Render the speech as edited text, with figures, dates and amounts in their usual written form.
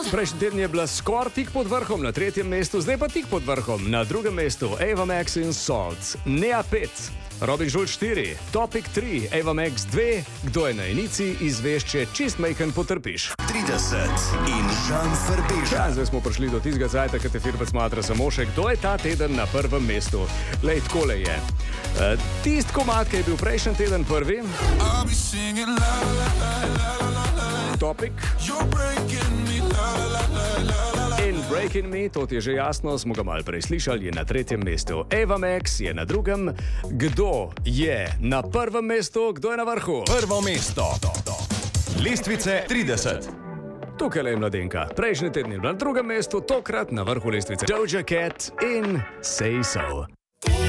Prejšnji teden je bila skoraj tik pod vrhom na 3. mestu, zdaj pa tik pod vrhom na 2. mestu. Ava Max in Salt, Nea 5, Robin Schulz 4, Topic 3, Ava Max 2, Kdo je na enici, izvešče čist majhen potrpiš. 30 in Žan Frbeža. Ja, zdaj smo prišli do tistega cajta, ki te firbec matra samo še, kdo je ta teden na prvem mestu. Lej, takole je. Tist komad, ki je bil prejšnji teden prvi. Topic. In Breaking Me, to ti je že jasno, smo ga malo prej slišali, je na 3. mestu. Ava Max je na 2. Kdo je na prvem mestu, kdo je na vrhu? Prvo mesto. Lestvice 30. Tukaj je mladenka. Prejšnji teden je bila na 2. mestu, tokrat na vrhu lestvice. Doja Cat in Say So.